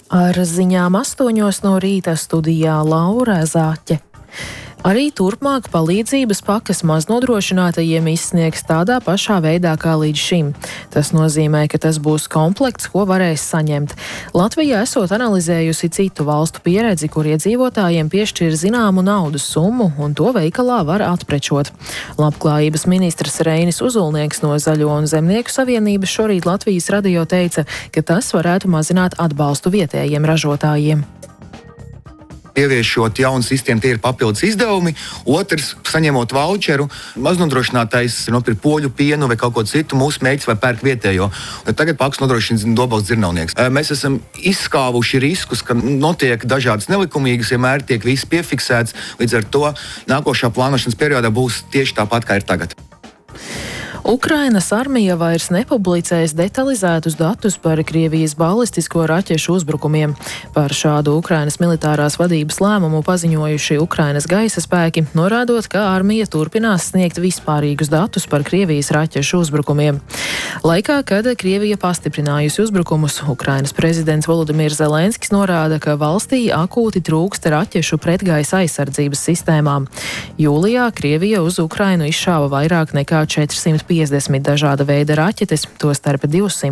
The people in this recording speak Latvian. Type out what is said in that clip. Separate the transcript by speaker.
Speaker 1: Ar ziņām 8 no rīta studijā Laura Zāķe. Arī turpmāk palīdzības pakas maznodrošinātajiem izsniegs tādā pašā veidā kā līdz šim. Tas nozīmē, ka tas būs komplekts, ko varēs saņemt. Latvija esot analizējusi citu valstu pieredzi, kur iedzīvotājiem piešķir zināmu naudas summu, un to veikalā var atprečot. Labklājības ministrs Reinis Uzulnieks no Zaļo un Zemnieku savienības šorīt Latvijas radio teica, ka tas varētu mazināt atbalstu vietējiem ražotājiem.
Speaker 2: Ieviešot jaunu sistēmu, tie ir papildus izdevumi. Otrs, saņemot vaučeru, maznodrošinātais nopirkt poļu pienu vai kaut ko citu, mūsu mērķis vai pērk vietējo. Tagad pakas nodrošina Dobeles dzirnavnieks. Mēs esam izskāvuši riskus, ka notiek dažādas nelikumīgas, vienmēr tiek viss piefiksēts. Līdz ar to nākošā plānošanas periodā būs tieši tāpat, kā ir tagad.
Speaker 1: Ukrainas armija vairs nepublicēs detalizētus datus par Krievijas balistisko raķešu uzbrukumiem. Par šādu Ukrainas militārās vadības lēmumu paziņojuši Ukrainas gaisa spēki, norādot, ka armija turpinās sniegt vispārīgus datus par Krievijas raķešu uzbrukumiem. Laikā, kad Krievija pastiprinājusi uzbrukumus, Ukrainas prezidents Volodimirs Zelenskis norāda, ka valstī akūti trūkst raķešu pretgaisa aizsardzības sistēmām. Jūlijā Krievija uz Ukrainu izšāva vairāk nekā 450 dažāda veida raķetes, tostarp 200